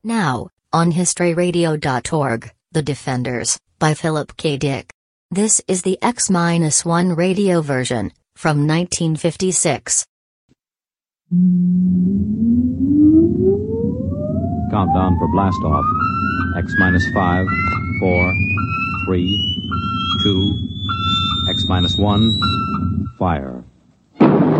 Now, on historyradio.org, The Defenders, by Philip K. Dick. This is the X-1 radio version, from 1956. Countdown for blast off. X-5, 4, 3, 2, X-1, fire.